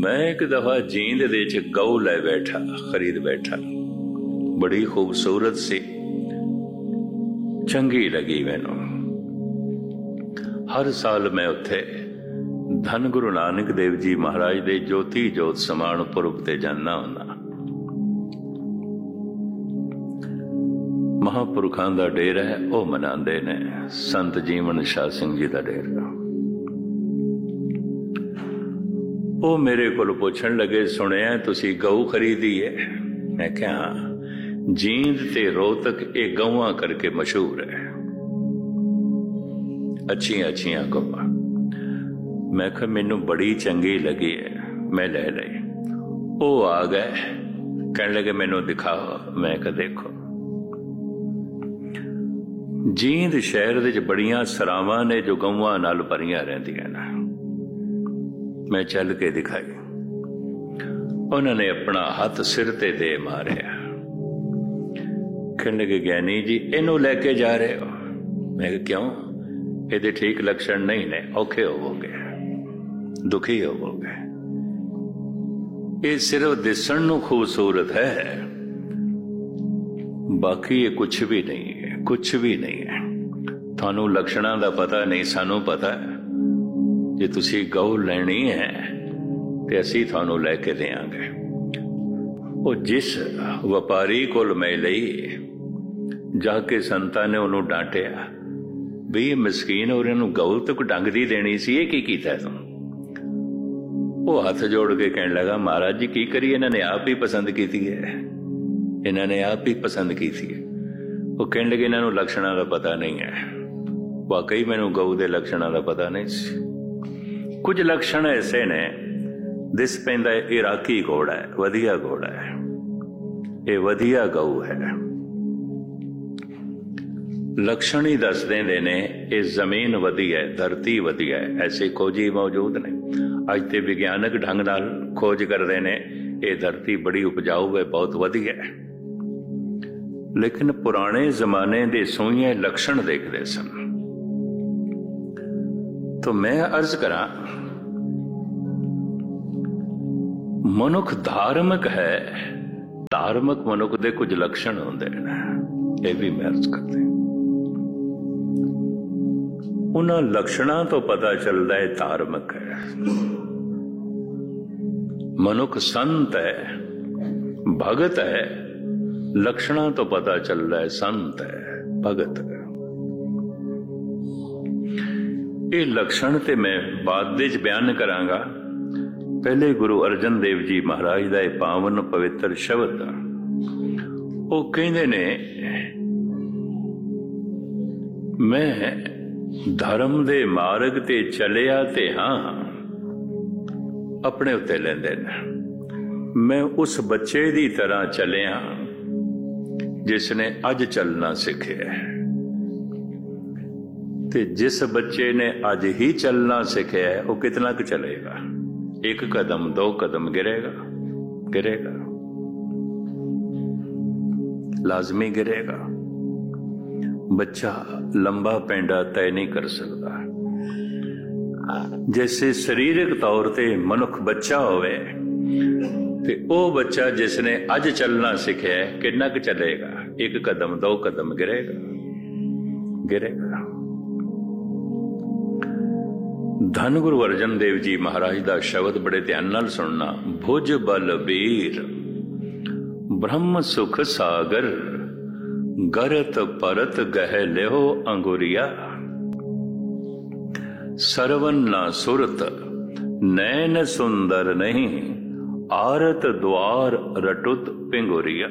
मैं एक दफा जींद दे च गऊ लै बैठा, खरीद बैठा, बड़ी खूबसूरत सी, चंगी लगी मैनू। हर साल मैं उत्थे धन गुरु नानक देव जी महाराज दे ज्योति जोत समान पुरब ते जाना हुंदा। महापुरखां दा डेरा है, वह मनांदे ने। संत जीवन शाह सिंह जी दा डेरा। वो मेरे को पुछण लगे, सुनिया तुसी गऊ खरीदी है? मैं क्या, जींद ते रोहतक ये गऊआ करके मशहूर है, अच्छियां अच्छियां गऊआ। मैं कहा मैनू बड़ी चंगी लगी है, मैं ले ली। वो आ गए, कहने लगे मैनू दिखाओ। मैं कहा देखो, जींद शहर दे बड़ियां सरावां ने जो गऊआं नाल भरियां रहिंदियां ने। मैं चल के दिखाई, उन्होंने अपना हाथ सिर ते दे मारिया। कहने लगे ज्ञानी जी इनू लैके जा रहे हो? मैं क्यों, ये ठीक लक्षण नहीं ने, औखे होवोगे, दुखी होवोगे। ये सिर्फ दिसण नूं खूबसूरत है, बाकी ये कुछ भी नहीं है, कुछ भी नहीं है। थानू लक्षणां दा पता नहीं, सानू पता है। जे तुसी गऊ लैनी है ते असी थानू लैके देंगे। वो जिस व्यापारी कोल मैं लई, जाके संतां ने उन्होंने डांटिया भी मस्कीन और इन्हू गऊ तक डंग दी देनी सी, ये की कीता तू? वो हाथ जोड़ के कहने लगा महाराज जी की करिए, इन्होंने आप ही पसंद की है, इन्होंने आप ही पसंद की थी। वो कहने लगे इन्हों लक्षणों का पता नहीं है। वाकई मैनू गऊ के लक्षणों का पता नहीं सी। कुछ लक्षण ऐसे ने, दिस पैंदा इराकी घोड़ा है, वधिया घोड़ा है, ये वधिया गऊ है। लक्षण ही दस देंदे ने ये जमीन वधिया है, धरती वधिया है। ऐसे खोजी मौजूद ने, अज ते विज्ञानक ढंग नाल खोज करते ने, ये धरती बड़ी उपजाऊ है, बहुत वधिया है। लेकिन पुराने जमाने दे सूइए लक्षण देखते सन। तो मैं अर्ज करा, मनुख धार्मिक है, धार्मिक मनुख दे कुछ लक्षण होंदे ने, ये भी मैं अर्ज करते। उन्हां लक्षणां तो पता चलता है धार्मिक है। मनुख संत है, भगत है, लक्षणां तो पता चल रहा है संत है, भगत है। ये लक्षण ते मैं बाद विच बयान करांगा। पहले गुरु अर्जन देव जी महाराज दा पावन पवित्र शब्द वो कहंदे ने, मैं धर्म दे मार्ग ते चलिया ते हाँ, अपने उत्ते लैंदे ने। मैं उस बच्चे दी तरह चलिया जिसने अज चलना सीखिया है। ते जिस बच्चे ने अज ही चलना सीखिया है वो कितना क चलेगा? एक कदम, दो कदम गिरेगा, गिरेगा, लाजमी गिरेगा। बच्चा लंबा पेंडा तय नहीं कर सकता। जैसे शारीरिक तौर ते मनुख बच्चा होवे ते ओ बच्चा जिसने अज चलना सीखिया है कितना क चलेगा? एक कदम, दो कदम, गिरेगा, गिरेगा। धन गुरु अर्जन देव जी महाराज दा शब्द बड़े ध्यान नाल सुनना। भुज बल वीर ब्रह्म सुख सागर, गरत परत गह ल्यो अंगुरिया। सरवन ना सुरत नैन सुंदर नहीं, आरत द्वार रटुत पिंगुरिया।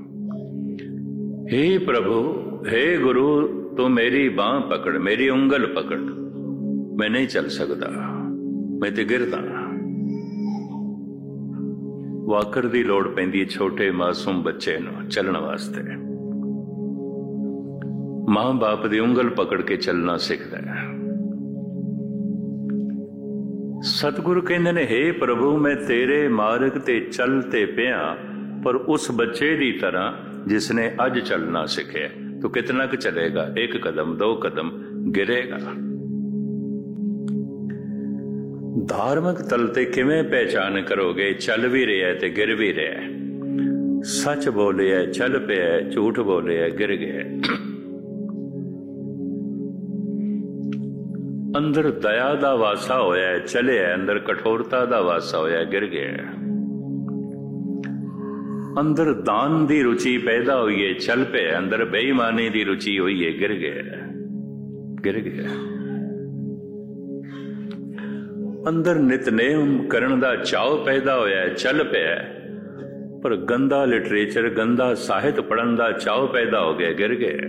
हे प्रभु, हे गुरु, तू मेरी बांह पकड़, मेरी उंगल पकड़। मैं नहीं चल सकता, मैं ते गिरदा। वाकर दी लोड़ पैंदी छोटे मासूम बच्चे नूं चलण वास्ते। मां बाप दी उंगल पकड़ के चलना सीखदा है। सतगुरु कहंदे ने, हे प्रभु, मैं तेरे मार्ग ते चलते पिया, पर उस बच्चे दी तरह जिसने अज चलना सीखे। तो कितना क चलेगा? एक कदम, दो कदम, गिरेगा। धार्मिक तल ते किवें पहचान करोगे? चल भी रहा है ते गिर भी रहा है, सच बोले है चल पिया, झूठ बोले है गिर गया। अंदर दया दा वासा होया है, चले है, अंदर कठोरता दा वासा होया गिर गया। अंदर दान दी रुचि पैदा हुई है, चल पे, अंदर बेईमानी दी रुचि हुई है, गिर गया, गिर गया। अंदर नितनेम करन दा चाव पैदा होया है, चल पे, पर गंदा लिटरेचर, गंदा साहित्य पढ़न दा चाव पैदा हो गया, गिर गया।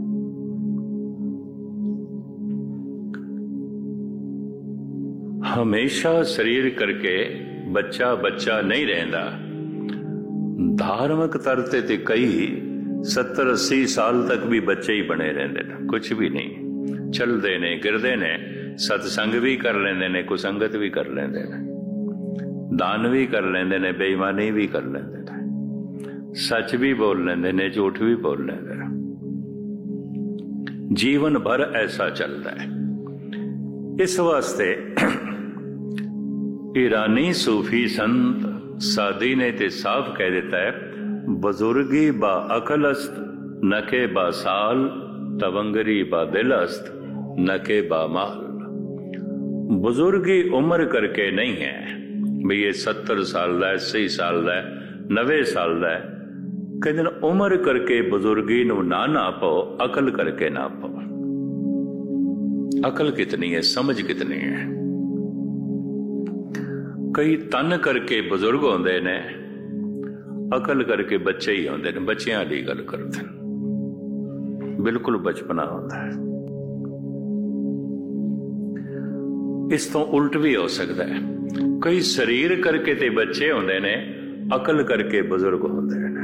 हमेशा शरीर करके बच्चा बच्चा नहीं रहता। धार्मिक तरते ते कई 70-80 साल तक भी बच्चे ही बने रहते हैं, कुछ भी नहीं, चलते ने गिरते ने, सत्संग भी कर लेंदे ने, कुसंगत भी कर लेंदे ने, दान भी कर लेंदे ने, बेईमानी भी कर लेंदे ने, सच भी बोल लेंदे ने, झूठ भी बोल लेंदे ने। जीवन भर ऐसा चलता है। इस वास्ते ईरानी सूफी संत सादी ने ते साफ कह देता है, बुजुर्गी बा अकलस्त न के बा साल, तवंगरी बा दिलस्त न के बा माल। बुजुर्गी उम्र करके नहीं है भी ये 70 साल का, 80 साल का, 90 साल का है। कहते उम्र करके बुजुर्गी नू ना नापो, अकल करके नापो। अकल कितनी है, समझ कितनी है। कई तन करके बुजुर्ग होंदे ने, अकल करके बच्चे ही होंदे ने, बच्चियां दी गल करदे ने, बिल्कुल बचपना होता है। इस तो उल्ट भी हो सकता है, कई शरीर करके ते बच्चे होंदे ने, अकल करके बुजुर्ग होंदे ने।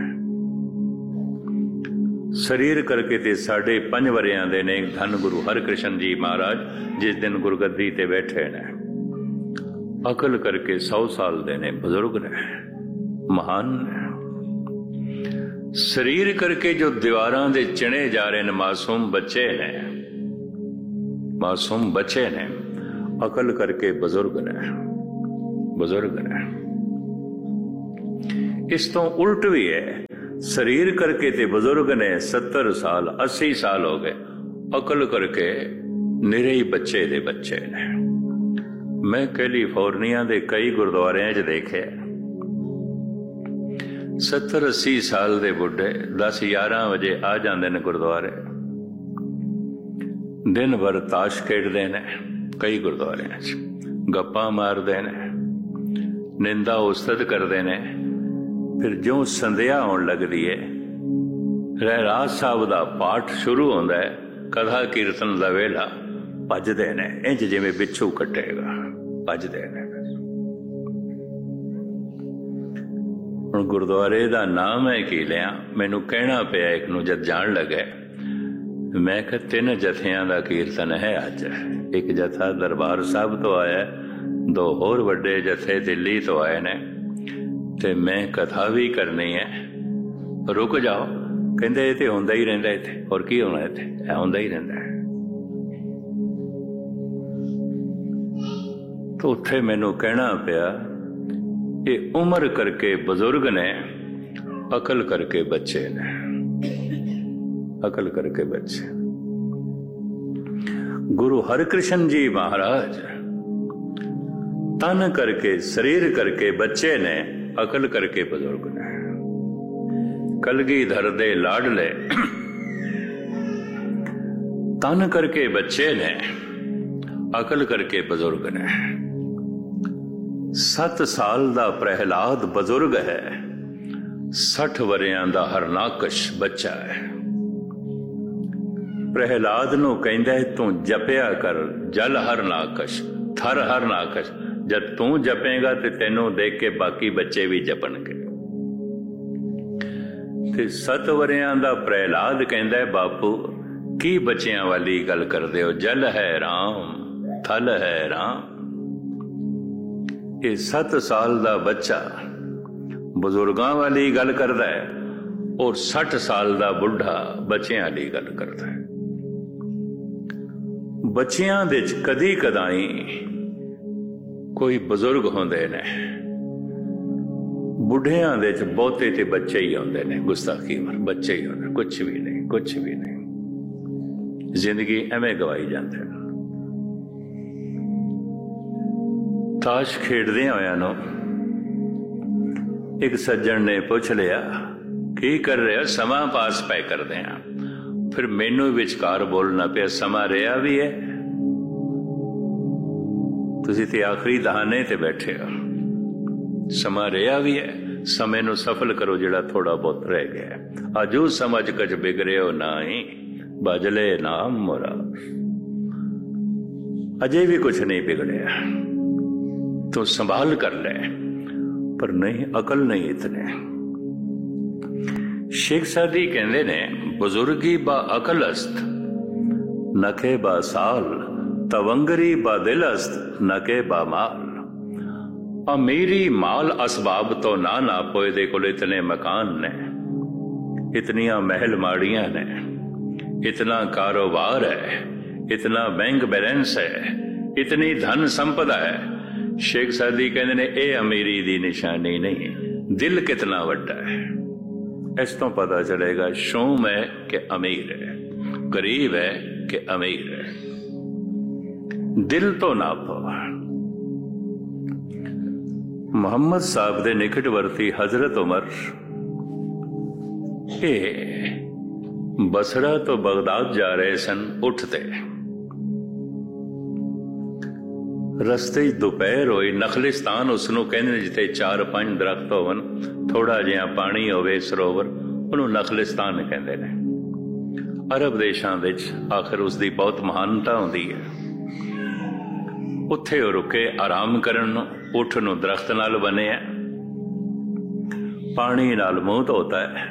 शरीर करके ते 5.5 वरियां दे ने धन गुरु हरकृष्ण जी महाराज, जिस दिन गुरगद्दी ते बैठे ने। अकल करके 100 साल दे ने, बुजुर्ग ने, महान ने। शरीर करके जो दीवारां दे चिणे जा रहे ने, मासूम बच्चे ने, मासूम बच्चे ने। अकल करके बुजुर्ग ने, बुजुर्ग ने। इस तो उल्ट भी है, शरीर करके ते बुजुर्ग ने 70 साल 80 साल हो गए, अकल करके निरे ही बच्चे दे बच्चे ने। मैं कैलिफोर्निया दे कई गुरुद्वारे च देखे 70-80 साल दे बुढ़े 10-11 बजे आ जाते ने गुरुद्वारे, दिन भर ताश खेडते ने, कई गुरुद्वारे गप्पा मारते ने, निंदा उस्तत करते ने। फिर जो संध्या होने लगती है, रहराज साहब का पाठ शुरू होता है, कथा कीर्तन का वेला, भजते ने इंज जिवें बिच्छू कटेगा, भजते ने। हुण गुरुद्वारे का नाम है की लिया, मैनू कहना पिया एक नूं जद जान लगे। मैं कहा 3 जथियां का कीर्तन है अज। एक जथा दरबार साहब तो आया, 2 होर वड्डे जथे दिल्ली तो आए ने, ते मैं कथा भी करनी है। रुक जाओ, कहते ये तो होंदा ही रहिंदा इत्थे, और की होना इत्थे, होंदा ही रहिंदा है। तो उत्थे मैनू कहना पिया, ये उम्र करके बुजुर्ग ने, अकल करके बच्चे ने, अकल करके बच्चे। गुरु हरकृष्ण जी महाराज तन करके शरीर करके बच्चे ने, अकल करके बुजुर्ग ने। कलगीधर दे लाडले तन करके बच्चे ने, अकल करके बुजुर्ग ने। 7 साल दा प्रहलाद बुजुर्ग है, 60 वरियां दा हरनाकश बच्चा है। प्रहलाद नू कहंदा है, तू जपिया कर जल हरनाकश, थर हरनाकश। जब तू जपेगा तो तेनों देख के बाकी बच्चे भी जपणगे। ते 7 वरियां दा प्रहलाद कहंदा है, बापू की बच्चियां वाली गल करदे हो, जल है राम, थल है राम। ये 7 साल दा बच्चा बुजुर्गां वाली गल करदा है, और 60 साल दा बुढ़ा बच्चियां वाली गल करदा है। बच्चियां दे कदी कदाई कोई बुजुर्ग होंदे ने, बुढ़ियां दे च बहुते ते बच्चे ही होंदे ने, गुस्ताखी बच्चे ही होंदे, कुछ भी नहीं, कुछ भी नहीं। जिंदगी एवें गवाई जाते। ताश खेडदे होया नो एक सज्जन ने पूछ लिया, की कर रहे हो? समा पास पै करदे हैं। फिर मैनू विचकार बोलना पिया, समा रहा भी है, तुसी ते आखिरी दहाने ते बैठे हो, समा रहा भी है, समय नू सफल करो जिहड़ा थोड़ा बहुत रह गया। अजू समझ कच बिगड़े हो नाही, बजले नाम मोरा। अजे भी कुछ नहीं बिगड़िया, तो संभाल कर ले, पर नहीं, अकल नहीं इतने। शेख सादी कहते ने, बुजुर्गी बा अकल अस्त नके बा साल, तवंगरी बा दिल अस्त नके बा माल। अमीरी माल असबाब तो ना नापो, दे कोल इतने मकान ने, इतनियां महल माड़ियां ने, इतना कारोबार है, इतना बैंक बैलेंस है, इतनी धन संपदा है। शेख सादी कहते ने, ए अमीरी दी निशानी नहीं, दिल कितना वड्डा है। इस तो पता चलेगा शूम है कि अमीर है, गरीब है कि अमीर है। दिल तो नापो। मुहम्मद साहब दे निकटवर्ती हजरत उमर बसरा तो बगदाद जा रहे सन। उठते रस्ते दोपहर होई, नखलिस्तान उसनों कहते जिते 4-5 दरख्त होवन, थोड़ा जिहा पानी होवे सरोवर, उन्हों नखलिस्तान कहते हैं। अरब देशों विच आखिर उसकी बहुत महानता होंदी है। उत्थे रुके आराम करन, उठ नूं दरख्त नाल बने है, पानी नाल मुंह धोता है।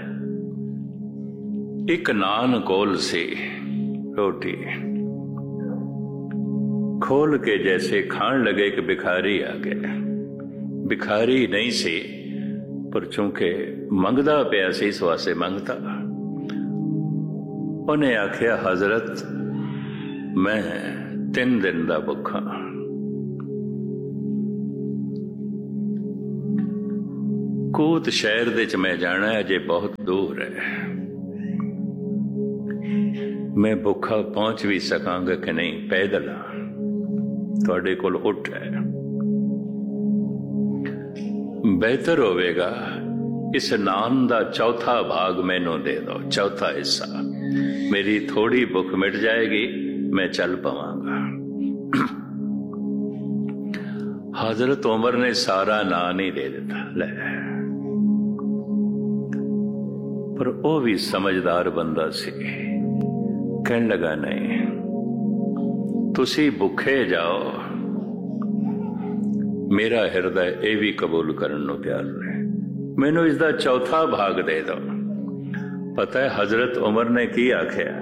एक नान कोल सी, रोटी खोल के जैसे खान लगे कि भिखारी आ गया। भिखारी नहीं सी, पर चूंकि मंगदा पिया सी, इस वास्ते मंगता। उन्हें आख्या, हजरत मैं 3 दिन दा भुखा। कूत शहर दे च मैं जाना है, अजे बहुत दूर है, मैं भुखा पहुंच भी सकांगा कि नहीं? पैदल थोड़े कोल उठ है। बेहतर होवेगा इस नान दा चौथा भाग मैनू दे दो, चौथा हिस्सा। मेरी थोड़ी भुख मिट जाएगी, मैं चल पावांगा। हजरत उमर ने सारा नान ही दे दिता। ले, पर वो भी समझदार बंदा सी, कहने लगा, नहीं, तुसी भुखे जाओ, मेरा हृदय ये भी कबूल करने को तैयार है, मैनू इसका चौथा भाग दे दो। पता है हजरत उमर ने की आख्या?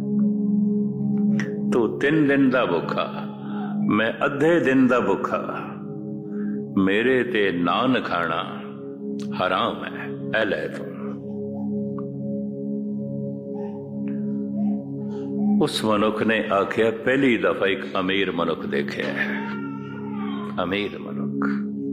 तू 3 दिन दा भुखा, मैं अद्धे दिन दा भुखा, मेरे ते नान खाना हराम है। ऐ ले तू। उस मनुख ने आख्या, पहली दफा एक अमीर मनुख देखे है। अमीर मनुख।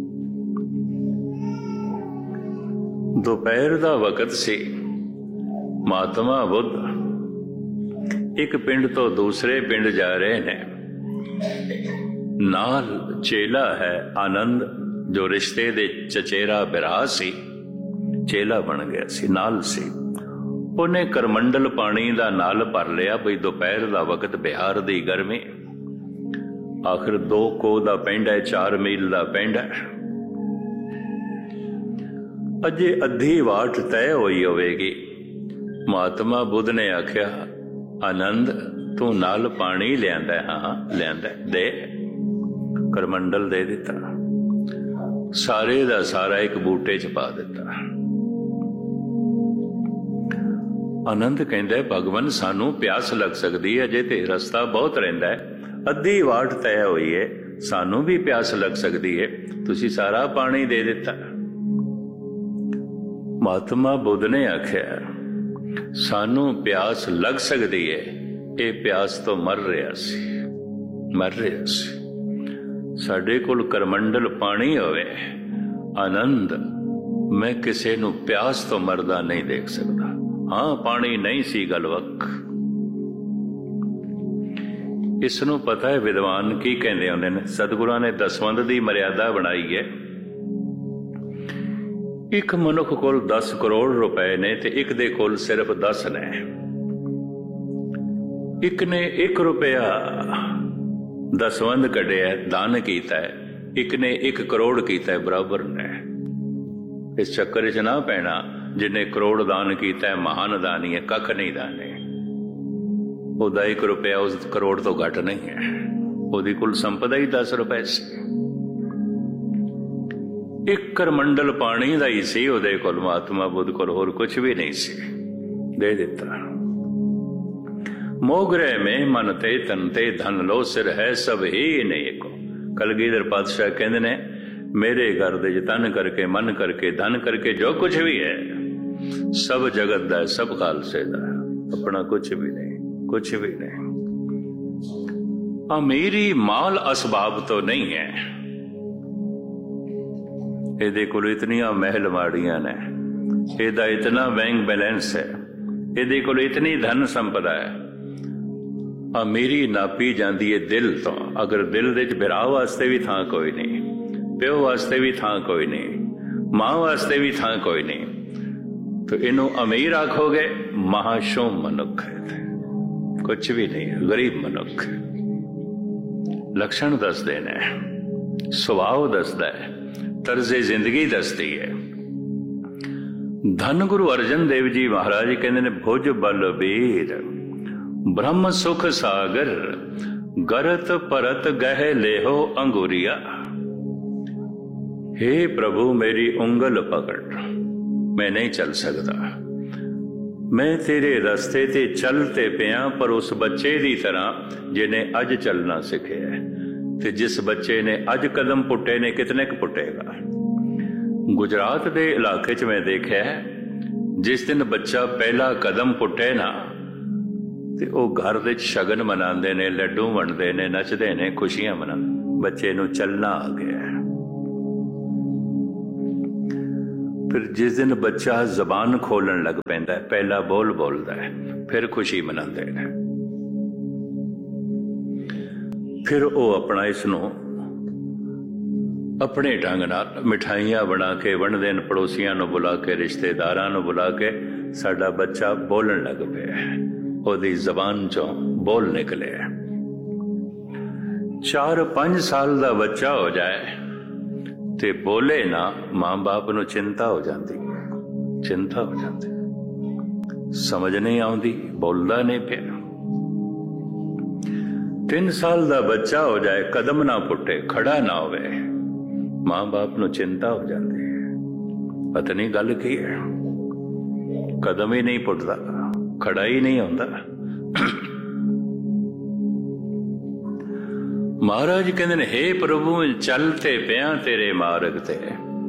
दोपहर दा वक्त सी। महात्मा बुद्ध एक पिंड तो दूसरे पिंड जा रहे ने। नाल चेला है आनंद, जो रिश्ते दे चचेरा बिरा सी, चेला बन गया सी, नाल सी। उन्हें करमंडल पानी दा नाल भर लिया, बई दोपहर दा वक्त, बिहार दी गर्मी। आखिर 2 कोह दा पिंड है, 4 मील दा पिंड है। अजे अद्धी वाट तय होई होवेगी। महात्मा बुद्ध ने आख्या, आनंद तू नाल पानी लियांदा? हाँ लियांदा, दे। करमंडल दे दिता, सारे दा सारा एक बूटे च पा दिता। आनंद कहंदा, भगवान सानू प्यास लग सकती है, अजे ते रस्ता बहुत रहिंदा है, अद्धी वाट तय हुई है, सानू भी प्यास लग सकती है, तुसी सारा पानी दे दिता। महात्मा बुद्ध ने आख्या, सानू प्यास लग सकती है, ये प्यास तो मर रहा सी, मर रहा सी। ਸਾਡੇ ਕੋਲ ਕਰਮੰਡਲ ਪਾਣੀ ਹੋਵੇ, ਆਨੰਦ ਮੈਂ ਕਿਸੇ ਨੂੰ ਪਿਆਸ ਤੋਂ ਮਰਦਾ ਨਹੀਂ ਦੇਖ ਸਕਦਾ। ਹਾਂ, ਪਾਣੀ ਨਹੀਂ ਸੀ ਗੱਲ ਵੱਖ। ਇਸ ਨੂੰ ਪਤਾ ਹੈ ਵਿਦਵਾਨ ਕੀ ਕਹਿੰਦੇ ਹੁੰਦੇ ਨੇ। ਸਤਿਗੁਰਾਂ ਨੇ ਦਸਵੰਧ ਦੀ ਮਰਿਆਦਾ ਬਣਾਈ ਹੈ। ਇੱਕ ਮਨੁੱਖ ਕੋਲ 10 ਕਰੋੜ ਰੁਪਏ ਨੇ ਤੇ ਇੱਕ ਦੇ ਕੋਲ ਸਿਰਫ 10 ਨੇ। ਇੱਕ ਨੇ 1 ਰੁਪਇਆ ਦਸਵੰਧ ਕੱਢਿਆ, ਦਾਨ ਕੀਤਾ ਹੈ, ਇੱਕ ਨੇ 1 ਕਰੋੜ ਕੀਤਾ ਹੈ, ਬਰਾਬਰ ਨੇ। ਇਸ ਚੱਕਰ 'ਚ ਨਾ ਪੈਣਾ ਜਿਹਨੇ ਕਰੋੜ ਦਾਨ ਕੀਤਾ ਹੈ ਮਹਾਨ ਦਾਨੀ ਹੈ, ਕੱਖ ਨਹੀਂ ਦਾਨੇ। ਉਹਦਾ 1 ਰੁਪਇਆ ਉਸ ਕਰੋੜ ਤੋਂ ਘੱਟ ਨਹੀਂ ਹੈ। ਉਹਦੀ ਕੁੱਲ ਸੰਪਦਾ ਹੀ 10 ਰੁਪਏ ਸੀ। ਇੱਕ ਕਰਮੰਡਲ ਪਾਣੀ ਦਾ ਹੀ ਸੀ ਉਹਦੇ ਕੋਲ, ਮਹਾਤਮਾ ਬੁੱਧ ਕੋਲ ਹੋਰ ਕੁਝ ਵੀ ਨਹੀਂ ਸੀ, ਦੇ ਦਿੱਤਾ। ਮੋਗਰੇ ਮੇ ਮਨ ਤੇ ਤਨ ਤੇ ਧਨ ਲੋ ਸਿਰ ਹੈ ਸਭ ਹੀ ਨਹੀਂ ਕੋ। ਕਲਗੀਧਰ ਪਾਤਸ਼ਾਹ ਕਹਿੰਦੇ ਨੇ, ਮੇਰੇ ਘਰ ਦੇ ਚ ਤਨ ਕਰਕੇ, ਮਨ ਕਰਕੇ, ਧਨ ਕਰਕੇ ਜੋ ਕੁਝ ਵੀ ਹੈ ਸਭ ਜਗਤ ਦਾ ਹੈ, ਸਭ ਖਾਲਸੇ ਦਾ ਹੈ, ਆਪਣਾ ਕੁਝ ਵੀ ਨਹੀਂ, ਕੁਝ ਵੀ ਨਹੀਂ। ਅਮੀਰੀ ਮਾਲ ਅਸਬਾਬ ਤੋਂ ਨਹੀਂ ਹੈ। ਇਹਦੇ ਕੋਲ ਇਤਨੀਆਂ ਮਹਿਲ ਮਾੜੀਆਂ ਨੇ, ਇਹਦਾ ਇਤਨਾ ਬੈਂਕ ਬੈਲੈਂਸ ਹੈ, ਇਹਦੇ ਕੋਲ ਇਤਨੀ ਧਨ ਸੰਪਦਾ ਹੈ। ਅਮੀਰੀ ਨਾਪੀ ਜਾਂਦੀ ਹੈ ਦਿਲ ਤੋਂ। ਅਗਰ ਦਿਲ ਦੇ 'ਚ ਭਰਾ ਵਾਸਤੇ ਵੀ ਥਾਂ ਕੋਈ ਨਹੀਂ, ਪਿਓ ਵਾਸਤੇ ਵੀ ਥਾਂ ਕੋਈ ਨਹੀਂ, ਮਾਂ ਵਾਸਤੇ ਵੀ ਥਾਂ ਕੋਈ ਨਹੀਂ, ਤਾਂ ਇਹਨੂੰ ਅਮੀਰ ਆਖੋਗੇ? ਮਹਾਸ਼ੋਮ ਮਨੁੱਖ ਹੈ, ਕੁਛ ਵੀ ਨਹੀਂ, ਗਰੀਬ ਮਨੁੱਖ। ਲੱਛਣ ਦੱਸਦੇ ਨੇ, ਸੁਭਾਅ ਦੱਸਦਾ ਹੈ, ਤਰਜ਼ੇ ਜ਼ਿੰਦਗੀ ਦੱਸਦੀ ਹੈ। ਧੰਨ ਗੁਰੂ ਅਰਜਨ ਦੇਵ ਜੀ ਮਹਾਰਾਜ ਕਹਿੰਦੇ ਨੇ, ਭੁਜ ਬਲ ਬੀਰ ਬ੍ਰਹਮ ਸੁਖ ਸਾਗਰ ਗਰਤ ਪਰਤ ਗਹਿ ਲੇਹੋ ਅੰਗੂਰੀਆ। हे ਪ੍ਰਭੂ ਮੇਰੀ ਉਂਗਲ ਪਕੜ, ਮੈਂ ਨਹੀਂ ਚੱਲ ਸਕਦਾ, ਮੈਂ ਤੇਰੇ ਰਸਤੇ ਤੇ ਚੱਲ ਤੇ ਪਿਆ, ਪਰ ਉਸ ਬੱਚੇ ਦੀ ਤਰ੍ਹਾਂ ਜਿਹਨੇ ਅੱਜ ਚੱਲਣਾ ਸਿੱਖਿਆ। ਤੇ ਜਿਸ ਬੱਚੇ ਨੇ ਅੱਜ ਕਦਮ ਪੁੱਟੇ ਨੇ, ਕਿਤਨੇ ਕੁ ਪੁੱਟੇਗਾ। ਗੁਜਰਾਤ ਦੇ ਇਲਾਕੇ 'ਚ ਮੈਂ ਦੇਖਿਆ, ਜਿਸ ਦਿਨ ਬੱਚਾ ਪਹਿਲਾ ਕਦਮ ਪੁੱਟੇ ਨਾ, ਤੇ ਉਹ ਘਰ ਵਿੱਚ ਸ਼ਗਨ ਮਨਾਉਂਦੇ ਨੇ, ਲੱਡੂ ਵੰਡਦੇ ਨੇ, ਨੱਚਦੇ ਨੇ, ਖੁਸ਼ੀਆਂ ਮਨਾਉਂਦੇ, ਬੱਚੇ ਨੂੰ ਚੱਲਣਾ ਆ ਗਿਆ। ਫਿਰ ਜਿਸ ਦਿਨ ਬੱਚਾ ਜ਼ਬਾਨ ਖੋਲਣ ਲੱਗ ਪੈਂਦਾ, ਪਹਿਲਾ ਬੋਲ ਬੋਲਦਾ ਹੈ, ਫਿਰ ਖੁਸ਼ੀ ਮਨਾਉਂਦੇ ਨੇ। ਫਿਰ ਉਹ ਆਪਣਾ ਇਸ ਨੂੰ ਆਪਣੇ ਢੰਗ ਨਾਲ ਮਿਠਾਈਆਂ ਬਣਾ ਕੇ ਵੰਡਦੇ ਨੇ, ਪੜੋਸੀਆਂ ਨੂੰ ਬੁਲਾ ਕੇ, ਰਿਸ਼ਤੇਦਾਰਾਂ ਨੂੰ ਬੁਲਾ ਕੇ, ਸਾਡਾ ਬੱਚਾ ਬੋਲਣ ਲੱਗ ਪਿਆ, ਉਹਦੀ ਜ਼ਬਾਨ ਚੋਂ ਬੋਲ ਨਿਕਲਿਆ। 4-5 ਸਾਲ ਦਾ ਬੱਚਾ ਹੋ ਜਾਏ ਤੇ ਬੋਲੇ ਨਾ, ਮਾਂ ਬਾਪ ਨੂੰ ਚਿੰਤਾ ਹੋ ਜਾਂਦੀ, ਚਿੰਤਾ ਹੋ ਜਾਂਦੀ, ਸਮਝ ਨਹੀਂ ਆਉਂਦੀ, ਬੋਲਦਾ ਨਹੀਂ ਪਿਆ। 3 ਸਾਲ ਦਾ ਬੱਚਾ ਹੋ ਜਾਏ, ਕਦਮ ਨਾ ਪੁੱਟੇ, ਖੜਾ ਨਾ ਹੋਵੇ, ਮਾਂ ਬਾਪ ਨੂੰ ਚਿੰਤਾ ਹੋ ਜਾਂਦੀ ਹੈ, ਪਤਾ ਨਹੀਂ ਗੱਲ ਕੀ ਹੈ, ਕਦਮ ਹੀ ਨਹੀਂ ਪੁੱਟਦਾ, ਖੜਾ ਹੀ ਨਹੀਂ ਹੁੰਦਾ। ਮਹਾਰਾਜ ਕਹਿੰਦੇ ਨੇ, हे ਪ੍ਰਭੂ ਚੱਲ ਤੇ ਪਿਆ ਤੇਰੇ ਮਾਰਗ ਤੇ,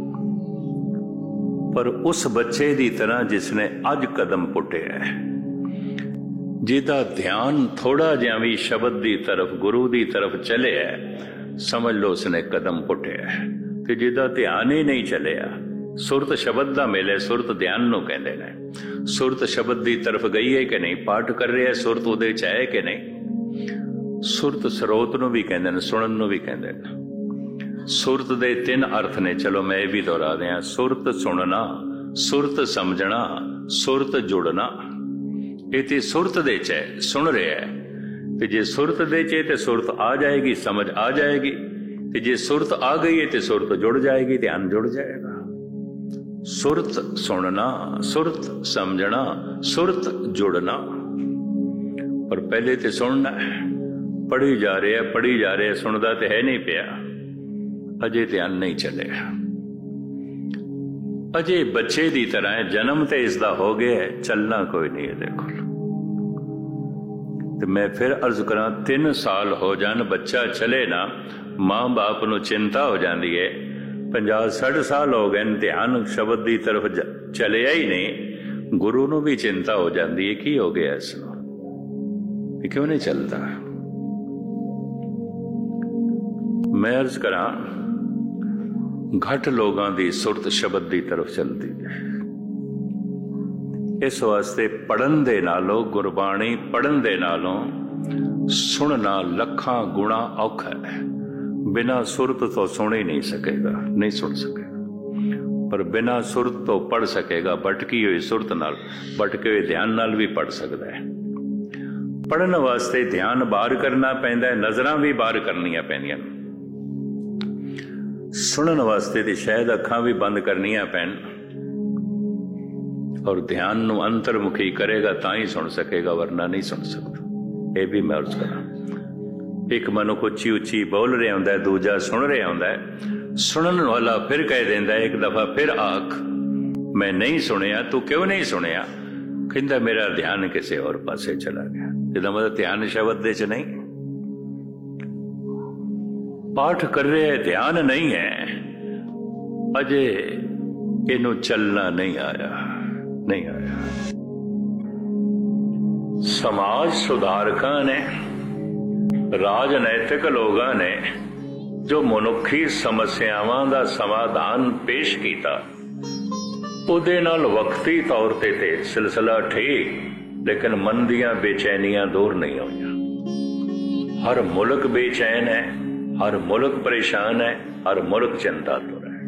ਪਰ ਉਸ ਬੱਚੇ ਦੀ ਤਰ੍ਹਾਂ ਜਿਸਨੇ ਅੱਜ ਕਦਮ ਪੁੱਟਿਆ, ਜਿਹਦਾ ਧਿਆਨ ਥੋੜਾ ਜਿਹਾ ਵੀ ਸ਼ਬਦ ਦੀ ਤਰਫ, ਗੁਰੂ ਦੀ ਤਰਫ ਚਲਿਆ, ਸਮਝ ਲਓ ਉਸਨੇ ਕਦਮ ਪੁੱਟਿਆ। ਤੇ ਜਿਹਦਾ ਧਿਆਨ ਹੀ ਨਹੀਂ ਚਲਿਆ, ਸੁਰਤ ਸ਼ਬਦ ਦਾ ਮੇਲੇ, ਸੁਰਤ ਧਿਆਨ ਨੂੰ ਕਹਿੰਦੇ ਨੇ। ਸੁਰਤ ਸ਼ਬਦ ਦੀ ਤਰਫ ਗਈ ਹੈ ਕਿ ਨਹੀਂ, ਪਾਠ ਕਰ ਰਿਹਾ, ਸੁਰਤ ਉਹਦੇ ਚ ਹੈ ਕਿ ਨਹੀਂ। ਸੁਰਤ ਸਰੋਤ ਨੂੰ ਵੀ ਕਹਿੰਦੇ ਨੇ, ਸੁਣਨ ਨੂੰ ਵੀ ਕਹਿੰਦੇ ਨੇ। ਸੁਰਤ ਦੇ 3 ਅਰਥ ਨੇ, ਚਲੋ ਮੈਂ ਇਹ ਵੀ ਦੁਹਰਾ ਦਿਆਂ। ਸੁਰਤ ਸੁਣਨਾ, ਸੁਰਤ ਸਮਝਣਾ, ਸੁਰਤ ਜੁੜਨਾ। ਇਹ ਤੇ ਸੁਰਤ ਦੇ ਚ ਹੈ, ਸੁਣ ਰਿਹਾ ਹੈ। ਤੇ ਜੇ ਸੁਰਤ ਦੇ ਚ ਤੇ ਸੁਰਤ ਆ ਜਾਏਗੀ, ਸਮਝ ਆ ਜਾਏਗੀ। ਤੇ ਜੇ ਸੁਰਤ ਆ ਗਈ ਹੈ ਤੇ ਸੁਰਤ ਜੁੜ ਜਾਏਗੀ, ਧਿਆਨ ਜੁੜ ਜਾਏਗਾ। ਸੁਰਤ ਸੁਣਨਾ, ਸੁਰਤ ਸਮਝਣਾ, ਸੁਰਤ ਜੁੜਨਾ। ਪਰ ਪਹਿਲੇ ਤੇ ਸੁਣਨਾ ਹੈ, ਪੜ੍ਹੀ ਜਾ ਰਿਹਾ, ਪੜ੍ਹੀ ਜਾ ਰਿਹਾ, ਸੁਣਦਾ ਤੇ ਹੈ ਨਹੀਂ ਪਿਆ, ਅਜੇ ਧਿਆਨ ਨਹੀਂ ਚੱਲਿਆ, ਅਜੇ ਬੱਚੇ ਦੀ ਤਰ੍ਹਾਂ ਹੈ। ਜਨਮ ਤੇ ਇਸ ਦਾ ਹੋ ਗਿਆ, ਚੱਲਣਾ ਕੋਈ ਨਹੀਂ ਇਹਦੇ ਕੋਲ। ਤੇ ਮੈਂ ਫਿਰ ਅਰਜ਼ ਕਰਾਂ, 3 ਸਾਲ ਹੋ ਜਾਣ, ਬੱਚਾ ਚਲੇ ਨਾ, ਮਾਂ ਬਾਪ ਨੂੰ ਚਿੰਤਾ ਹੋ ਜਾਂਦੀ ਹੈ। 50-60 ਸਾਲ ਹੋ ਗਏ, ਧਿਆਨ ਸ਼ਬਦ ਦੀ ਤਰਫ ਚਲਿਆ ਹੀ ਨਹੀਂ, ਗੁਰੂ ਨੂੰ ਵੀ ਚਿੰਤਾ ਹੋ ਜਾਂਦੀ ਹੈ, ਕੀ ਹੋ ਗਿਆ ਇਸ ਨੂੰ, ਇਹ ਕਿਉਂ ਨਹੀਂ ਚੱਲਦਾ। मैं अर्ज करा, घट लोगों की सुरत शब्द की तरफ चलती है। इस वास्ते पढ़न दे नालों, गुरबाणी पढ़न दे नालों सुनना लखां गुणा औखा है। बिना सुरत तो सुन ही नहीं सकेगा, नहीं सुन सकेगा, पर बिना सुरत तो पढ़ सकेगा। भटकी हुई सुरत नाल, भटके हुए ध्यान नाल भी पढ़ सकता है। पढ़न वास्ते ध्यान बाहर करना पैंदा है, नजरां भी बाहर करनियां पैंदियां। सुनन वास्ते तो शायद अखां भी बंद करनियां पैन, और ध्यान नूं अंतर्मुखी करेगा तां ही सुन सकेगा, वरना नहीं सुन सकता। यह भी मैं अर्ज करा, एक मनुख उच्ची उच्ची बोल रहा होंदा है, दूजा सुन रहा होंदा है। सुनन वाला फिर कह देंदा है, एक दफा फिर आख मैं नहीं सुनिया। तू क्यों नहीं सुनिया? कहंदा मेरा ध्यान किसी और पासे चला गया। जिहदा मतलब ध्यान शब्द दे च नहीं, पाठ कर रहे ध्यान नहीं है, अजे इनू चलना नहीं आया, नहीं आया। समाज सुधारकां ने, राजनैतिक लोगों ने जो मनुखी समस्यावां दा समाधान पेश किया, उहदे नाल वक्ती तौर ते सिलसिला ठीक, लेकिन मन दियां बेचैनियां दूर नहीं होईयां। हर मुल्क बेचैन है, हर मुल्क परेशान है, हर मुल्क चिंतातुर है।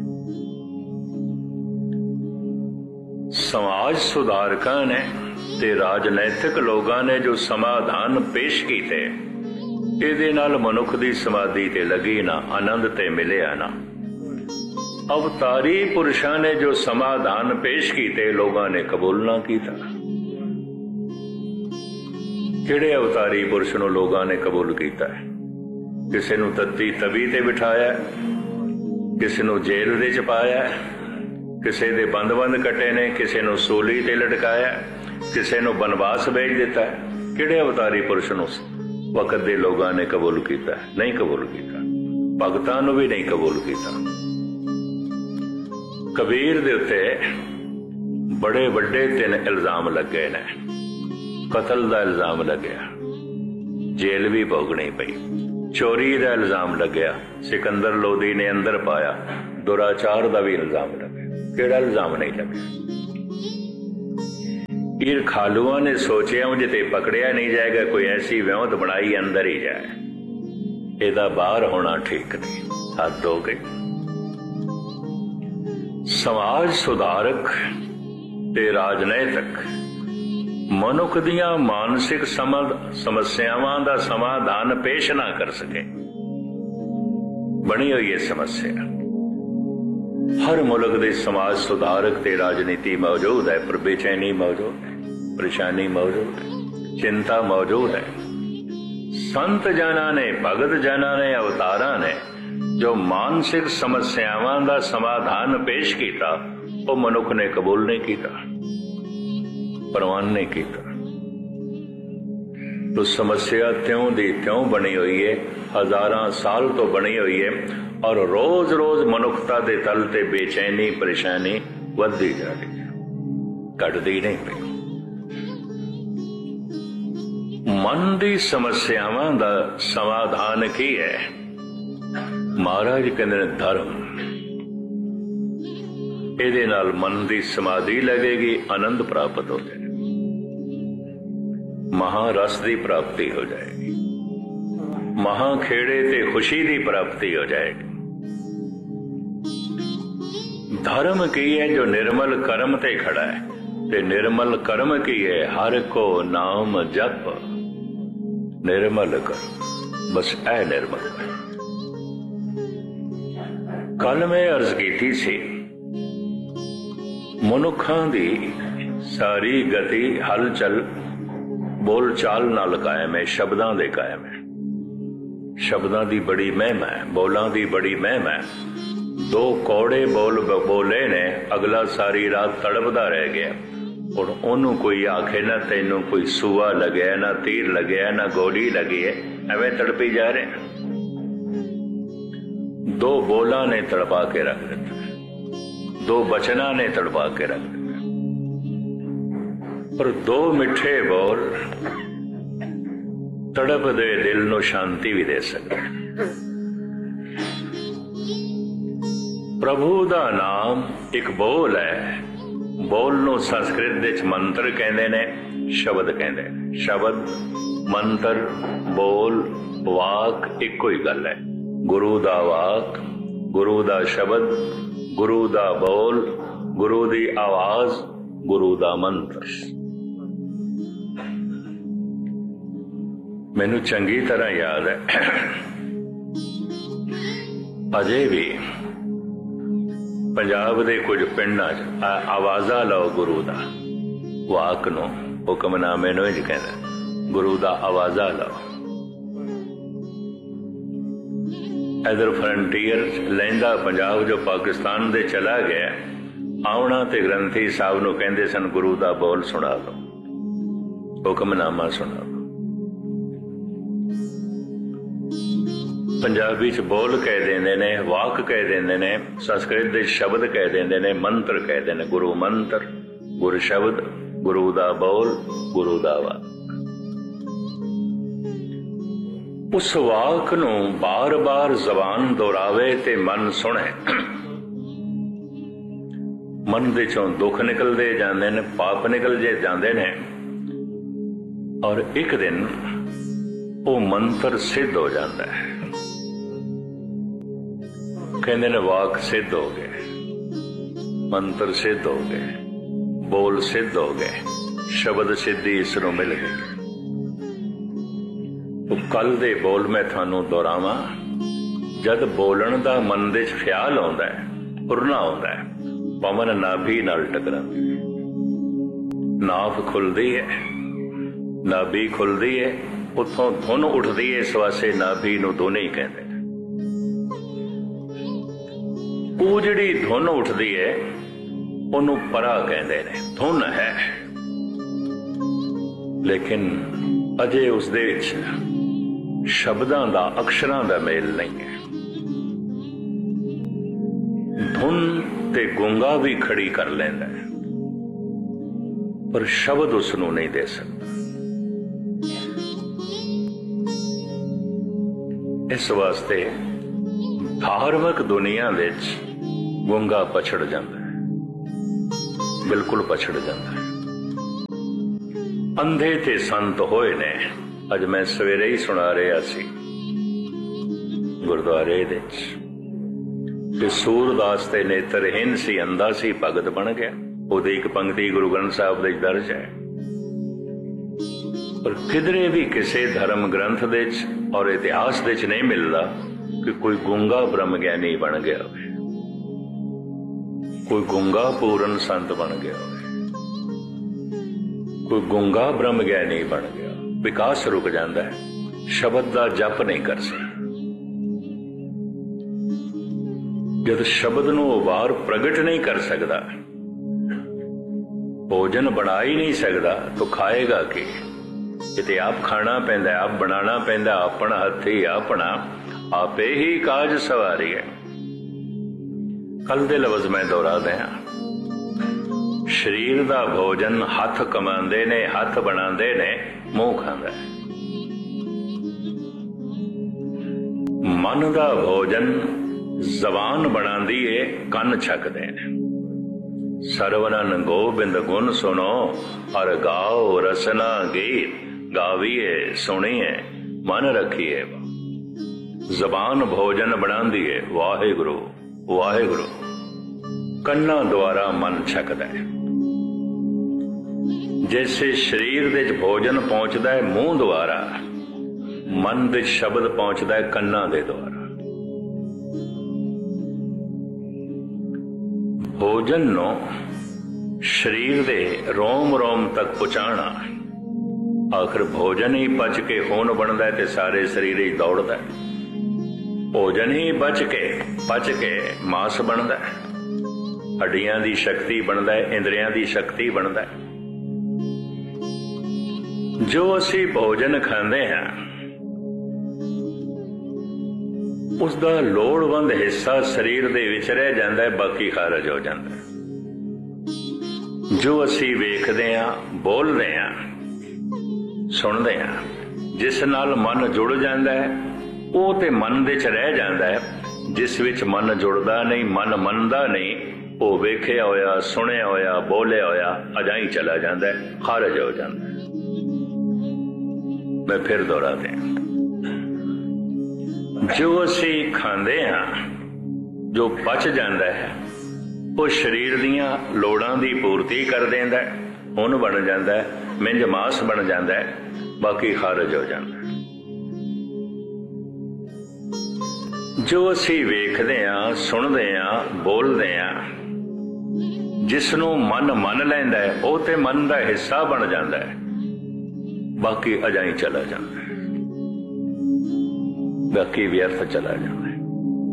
समाज सुधारकां ने ते राजनैतिक लोगों ने जो समाधान पेश किए, ਇਹਦੇ ਨਾਲ मनुख की समाधि ते लगी ना, आनंद ते मिलिया ना। अवतारी पुरुषों ने जो समाधान पेश किए, लोगों ने कबूल ना किया। किहड़े अवतारी पुरुष नूं लोगों ने कबूल किया है? किसी नूं तत्ती तवी ते बिठाया, किसी नूं जेल दे च पाया, किसी दे बंद बंद कटे ने, किसी नूं सूली ते लटकाया, किसी नूं बनवास भेज दिता है। किहड़े अवतारी पुरुष नूं वक्त दे लोगों ने कबूल किया? नहीं कबूल किया। भगतां नूं भी नहीं कबूल किया। कबीर दे उत्ते बड़े वड्डे 3 इल्जाम लगे ने। कतल दा इल्जाम लग्या, जेल भी भोगनी पई। चोरी दा इल्जाम लग्या, सिकंदर लोधी ने अंदर पाया। दुराचार दा भी इल्जाम लग्या। केड़ा इल्जाम नहीं लग्या? ईर खालुआ ने सोचा मुझे ते पकड़िया नहीं जाएगा, कोई ऐसी व्योंत बनाई अंदर ही जाए, एदा बाहर होना ठीक नहीं। हद हो गई। समाज सुधारक ते राजनैतिक मनुख दियां मानसिक समस्यावां दा समाधान पेश ना कर सके, बनी हुई है समस्या। हर मुल्क दे समाज सुधारक ते राजनीति मौजूद है, पर बेचैनी मौजूद है, परेशानी मौजूद है, चिंता मौजूद है। संत जना ने, भगत जना ने, अवतारा ने जो मानसिक समस्यावां दा समाधान पेश किया, वो मनुख ने कबूल नहीं किया, प्रवान नहीं किया। तो समस्या त्यों दी त्यों बनी हुई है, हजारां साल तो बनी हुई है, और रोज रोज मनुखता दे तल ते बेचैनी परेशानी वधदी जा रही है, घटदी नहीं पई। मन दी समस्यावां दा समाधान की है? महाराज कहते हैं धर्म। ਇਹਦੇ ਨਾਲ मन की समाधि लगेगी, आनंद प्राप्त हो जाएगा, महारस की प्राप्ति हो जाएगी, महाखेड़े ते खुशी की प्राप्ति हो जाएगी। धर्म की है जो निर्मल कर्म ते खड़ा है, ते निर्मल कर्म की है हर को नाम जप, निर्मल कर्म, बस ऐ निर्मल। कल मैं अर्ज की सी, मनुखा दी सारी गति हलचल बोल चाल नाल कायम है, शब्दां दे कायम है। शब्दां दी बड़ी महिमा है, बोलां दी बड़ी महिमा है। 2 कौड़े बोल बोले ने, अगला सारी रात तड़पदा रह गया। और ओनू कोई आखे ना तेनू कोई सूआ लगे, ना तीर लगे, ना गोली लगी है, एवें तड़पी जा रहे हैं। 2 बोला ने तड़पा के रख दिता, 2 बचना ने तड़पा के रख दिता। पर 2 मिठे बोल तड़प दे दिल नू शांति भी दे सकते। प्रभु दा नाम एक बोल है। बोल नूं संस्कृत विच मंत्र कहंदे ने, शब्द कहंदे ने। शब्द, मंत्र, बोल, वाक इक्को ही गल है। गुरु दा वाक, गुरु दा शब्द, गुरु दा बोल, गुरु दी आवाज, गुरु दा मंत्र। मैनू चंगी तरह याद है, अजे भी पंजाब दे कुछ पिंडां च आवाजा लाओ गुरु दा, वाक नूं हुक्मनामे नूं इंज कहंदे, गुरु दा आवाजा लाओ। इधर फ्रंटियर लैंदा पंजाब जो पाकिस्तान दे चला गया, आउणा ते ग्रंथी साहब नूं कहंदे सन, गुरु दा बोल सुना दो, हुक्मनामा सुना दो। पंजाबी च बोल कह देंदे ने, वाक कह देंदे ने, संस्कृत दे शब्द कह देंदे ने, मंत्र कह देंदे ने। गुरु मंत्र, गुरु शब्द, गुरु दा बोल, गुरु दा वाक। उस वाक नूं बार बार जबान दोहरावे ते मन सुने, मन दे चों दुख निकलदे जांदे ने, पाप निकल जे जांदे ने, और एक दिन वो मंत्र सिद्ध हो जाता है। कहते ने वाक सिद्ध हो गए, मंत्र सिद्ध हो गए, बोल सिद्ध हो गए, शब्द सिद्धि इस नूं मिल गई। तो कल दे बोल मैं थानू दोहरावां, जद बोलण दा मन दे च ख्याल आउंदा है, फुरना आउंदा है, पवन नाभि नाल टकरांदी, नाभ खुलदी है, नाभि खुलदी है, उत्थों धुन उठदी है, इस वास्ते नाभि नूं धुन ही कहंदे। ਉਹ ਜਿਹੜੀ ਧੁਨ ਉੱਠਦੀ ਹੈ ਉਹਨੂੰ ਪਰਾ ਕਹਿੰਦੇ ਨੇ, ਧੁਨ ਹੈ, ਲੇਕਿਨ ਅਜੇ ਉਸ ਦੇ ਵਿੱਚ ਸ਼ਬਦਾਂ ਦਾ, ਅਕਸ਼ਰਾਂ ਦਾ ਮੇਲ ਨਹੀਂ ਹੈ। ਧੁਨ ਤੇ ਗੂੰਗਾ ਵੀ ਖੜੀ ਕਰ ਲੈਂਦਾ ਹੈ, ਪਰ ਸ਼ਬਦ ਉਸ ਨੂੰ ਨਹੀਂ ਦੇ ਸਕਦਾ। ਇਸ ਵਾਸਤੇ ਧਾਰਮਿਕ ਦੁਨੀਆ ਵਿੱਚ ਗੂੰਗਾ ਪਛੜ ਜਾਂਦਾ ਹੈ, ਬਿਲਕੁਲ ਪਛੜ ਜਾਂਦਾ ਹੈ। ਅੰਧੇ ਤੇ ਸੰਤ ਹੋਏ ਨੇ। ਅੱਜ ਮੈਂ ਸਵੇਰੇ ਹੀ ਸੁਣਾ ਰਿਹਾ ਸੀ ਗੁਰਦੁਆਰੇ ਵਿੱਚ ਕਿ ਸੂਰਦਾਸ ਤੇ ਨੇਤਰਹੀਨ ਸੀ, ਅੰਧਾ ਸੀ, ਭਗਤ ਬਣ ਗਿਆ। ਉਹਦੀ ਇੱਕ ਪੰਕਤੀ ਗੁਰੂ ਗ੍ਰੰਥ ਸਾਹਿਬ ਦੇ ਦਰਜ ਹੈ, ਪਰ ਕਿਧਰੇ ਵੀ ਕਿਸੇ ਧਰਮ ਗ੍ਰੰਥ ਦੇ ਵਿੱਚ ਔਰ ਇਤਿਹਾਸ ਦੇ ਵਿੱਚ ਨਹੀਂ ਮਿਲਦਾ कि कोई गूंगा ब्रह्म ज्ञानी बन गया हो, कोई गूंगा पूर्ण संत बन गया हो, कोई गूंगा ब्रह्म ज्ञानी बन गया। विकास रुक जाता है, शब्द का जप नहीं कर सकता। जब शब्द नूं वार प्रगट नहीं कर सकता, भोजन बना ही नहीं सकता, तो खाएगा की? इते आप खाना पैंदा, आप बनाना पैंदा, अपना हथी अपना आपे ही काज सवारी है। कल दे लफ्ज मैं दोहरा दिया, शरीर दा भोजन हथ कमांदे ने, हथ बनांदे ने, मुंह खांदा है। मन दा भोजन जबान बनांदी है, कन छकदे ने। सरवनन गोबिंद गुण सुनो और गाओ रसना गीत, गावीए सुनिए मन रखिए। जबान भोजन बनांदी है, वाहिगुरु वाहिगुरु। कन्ना द्वारा मन छकदा है। जैसे शरीर दे भोजन पहुंचता है मूंह द्वारा, मन दे शब्द पहुंचता है कन्ना दे द्वारा। भोजन नो शरीर दे रोम रोम तक पहुंचाना, आखिर भोजन ही पच के खून बनता है, ते सारे शरीर ही दौड़ता है। भोजन ही पच के मास बनता है, हड्डियां दी शक्ति बनता है, इंद्रियां दी शक्ति बनता है। जो असी भोजन खांदे हैं उसका लोड़वंद हिस्सा शरीर दे विच रह जाता है, बाकी खारज हो जाता है। जो असी वेखदे हैं, बोलदे हैं, सुनदे हैं, जिस नाल मन जुड़ जाता है, वो ते मन दे च रह जाता है। जिस विच मन जुड़दा नहीं, मन मनदा नहीं, वो वेखिया होया, सुनिया होया, बोलिया होया अजाई चला जाता है, खारज हो जाता है। मैं फिर दोहरा दें, जो असी खांदे हां, जो पच जाता है, वो शरीर दियां लोड़ां दी पूर्ति कर देंदा है, हुन बन जाता है, मिंज मास बन जाता है, बाकी खारज हो जाता है। जो असी वेखदे हां, सुनदे हां, बोलदे हां, जिसनों मन मन लैंदा है, वो ते मन का हिस्सा बन जाता है, बाकी अजाई चला जाता है, बाकी व्यर्थ चला जाता है।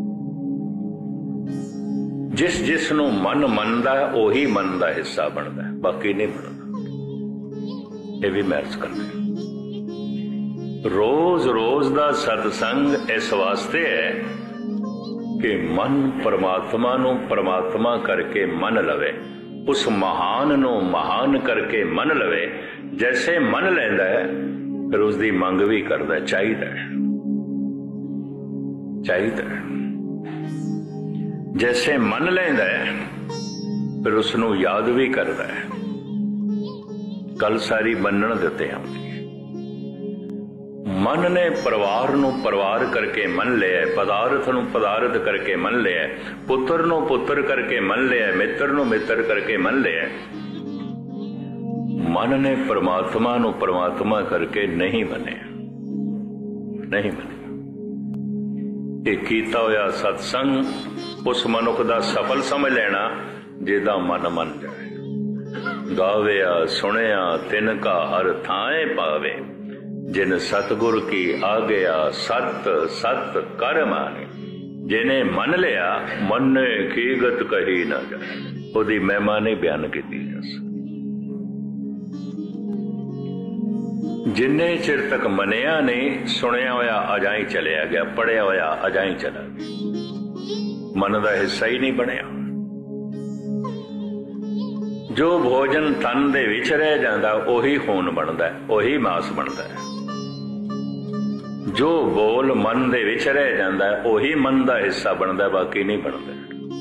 जिसनों मन मनदा है, वही मन का हिस्सा बनता है, बाकी नहीं बनता। ये भी महर्ज करते हैं। रोज रोज का सत्संग इस वास्ते है कि मन परमात्मा नूं परमात्मा करके मन लवे, उस महान नूं महान करके मन लवे। जैसे मन लैंदा है, फिर उसकी मंग भी करदा है, चाहिदा है। जैसे मन लैंदा है, फिर उसनूं याद भी करदा है। कल सारी बनण दिते आउंदी। मन ने परिवार नूं परिवार करके मन लिया, पदार्थ नूं पदार्थ करके मन लिया, पुत्र नूं पुत्र करके मन लिया, मित्र नूं मित्र करके मन लिया। मन ने परमात्मा नूं परमात्मा करके नहीं बने। ये कीता होया सत्संग उस मनुख दा सफल समझ लेना जिहदा मन मन जाए। गाविया सुनिया तिनका हर थाए पावे, जिन सतगुर की आ गया सत सत कर माने। जिन्हें मन लिया मन ने की गत कही ना जाए, ओदी महिमा नहीं बयान की जा सकती। जिन्ने चिर तक मनिया नहीं, सुनिया होया अजाई चलिया गया, पढ़िया होया अजाई चला गया, मन का हिस्सा ही नहीं बनया। जो भोजन तन दे विच रह जाता, ओही खून बनता है, ओही मांस बनता है। जो बोल मन दे विच रह जाता है, ओही मन का हिस्सा बनता है, बाकी नहीं बनता।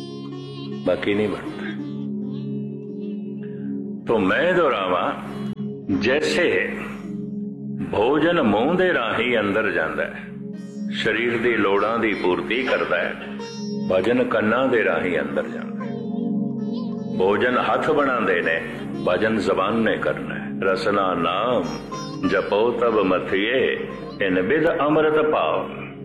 तो मैं दोहरावा, जैसे भोजन मूंह दे राही अंदर जाता है, शरीर दी लोड़ां दी पूर्ति करता है, भजन कन्ना दे राही अंदर जाता है। भोजन हथ बनाते ने, भजन जबान ने करना है। रसना नाम जपो तब मथिए, इन बिद अमृत पाओ।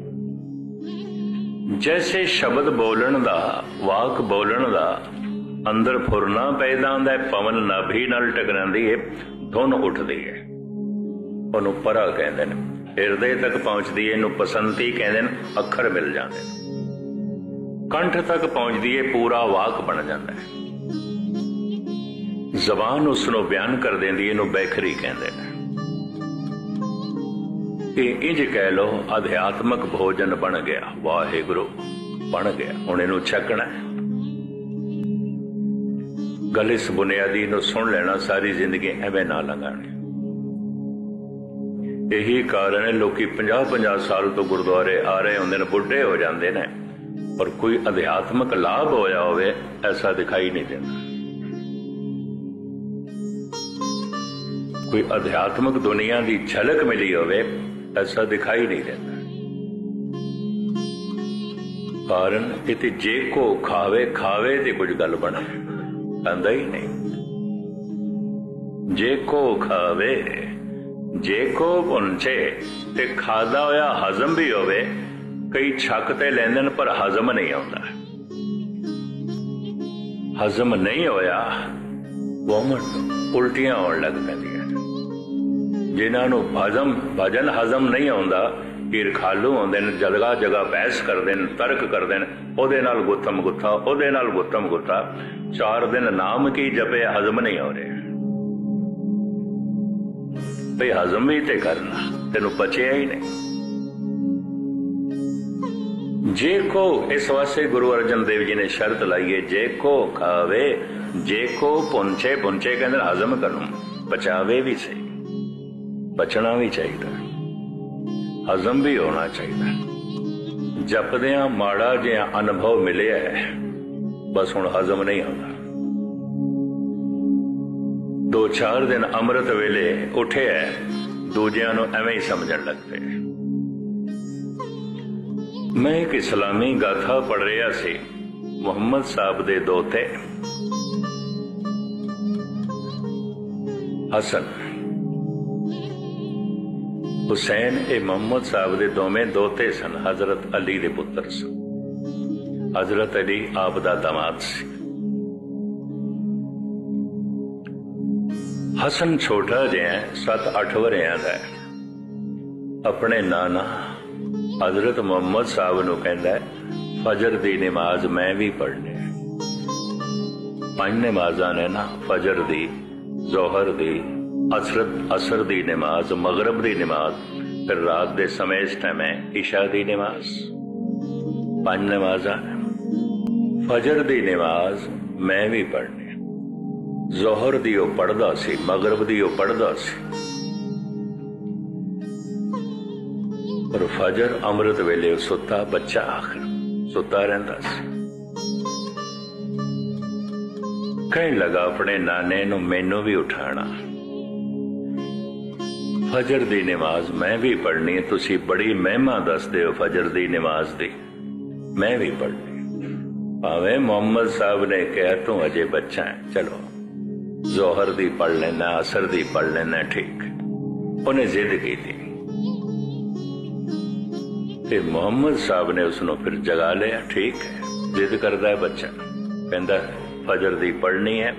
जैसे शब्द बोलन दा, वाक बोलन दा अंदर फुरना पैदा होंदा है, पवन नाभि नाल टकरांदी है, धुन उठदी है, ਉਹਨੂੰ ਪਰਾ ਕਹਿੰਦੇ ਨੇ। ਹਿਰਦੇ तक पहुंचती है, ਇਹਨੂੰ ਪਸੰਤੀ ਕਹਿੰਦੇ ਨੇ, ਅੱਖਰ ਮਿਲ ਜਾਂਦੇ ਨੇ। ਕੰਠ तक पहुंचती है, पूरा वाक बन जाता है। ਜ਼ਬਾਨ ਉਸ ਨੂੰ ਬਿਆਨ ਕਰ ਦਿੰਦੀ ਹੈ, ਇਹਨੂੰ ਬੈਖਰੀ ਕਹਿੰਦੇ ਨੇ। ਇਹ ਇੰਜ ਕਹਿ ਲੋ ਅਧਿਆਤਮਕ ਭੋਜਨ ਬਣ ਗਿਆ, ਵਾਹਿਗੁਰੂ ਬਣ ਗਿਆ, ਹੁਣ ਇਹਨੂੰ ਛਕਣਾ ਹੈ। ਗੱਲ ਇਸ ਬੁਨਿਆਦੀ ਨੂੰ ਸੁਣ ਲੈਣਾ, ਸਾਰੀ ਜ਼ਿੰਦਗੀ ਐਵੇਂ ਨਾ ਲੰਘਾਣੀ। यही कारण है लोग 50-50 साल तो गुरुद्वारे आ रहे होंगे ने, बुढ़े हो जाते हैं, पर कोई अध्यात्मक लाभ होया होवे ऐसा दिखाई नहीं देता। कोई अध्यात्मक दुनिया की झलक मिली होवे ऐसा दिखाई नहीं देता। कारण इते जे को खावे खावे ते कुछ गल बने, कहता ही नहीं। जे को खावे जे को पुंचे ते खादा होया हजम भी होवे। कई छक ते लेंदे ने पर हजम नहीं आता। हजम नहीं होया, वोमिट उल्टियां होने लग पैंदियां। जिन्हां नूं भजन हजम नहीं आउंदा, ईरखालू होंदे ने, जगह जगह बहस करदे ने, तर्क करदे ने, ओदे नाल गुत्थम गुत्था, ओदे नाल गुत्थम गुत्था। 4 दिन नाम की जपे, हजम नहीं हो रहे। भाई हजम भी ते करना, तेनू पचिया ही नहीं। जे को इस वास्ते गुरु अर्जन देव जी ने शर्त लाई है, जे को खावे जे को पुंचे। पुंचे कहते हजम करूं, पचावे भी सही, पचना भी चाहिए, हजम भी होना चाहिए। जपदियां माड़ा जिहा अनुभव मिलिया है, बस हुण हजम नहीं आउंदा। 2-4 दिन अमृत वेले उठे है, दूजियां नूं एवें ही समझण लग पे। मैं एक इस्लामी गाथा पढ़ रहा सी, मुहम्मद साहब दे दोते हसन हुसैन ए मुहम्मद साहब दे दोवें दोते सन। हजरत अली दे पुत्र सन। हजरत अली आप दा दामाद सी। हसन छोटा जिहा 7-8 वरियां दा अपने नाना हजरत मुहम्मद साहब नूं कहंदा फजर दी नमाज मैं भी पढ़नी। 5 नमाज़ां ने ना, फजर दी, जोहर दी, असर दी नमाज, मगरब दी नमाज, फिर रात दे समय इस टाइम है इशा दी नमाज। 5 नमाज़ां। फजर दी नमाज मैं भी पढ़नी, जोहर दी ओ पढ़दा सी, मगरब दी ओ पढ़दा सी, और फजर अमृत वेले सुता बच्चा आखिर सुता रहिंदा सी। कहण लगा अपने नाने नूं मैनू भी उठाना, फजर दी नमाज मैं भी पढ़नी। तुसी बड़ी महिमा दसदे हो फजर दी नमाज दी, मैं भी पढ़नी। भावें मुहम्मद साहब ने कहा तू अजे बच्चा है, चलो जोहर दी पढ़ लेना, असर दी पढ़ लेना, ठीक। उन्हें जिद की थी, फिर मुहम्मद साहब ने उसनों फिर जगा लिया। ठीक है, जिद करता है बच्चा, कहता फजर दी पढ़नी है।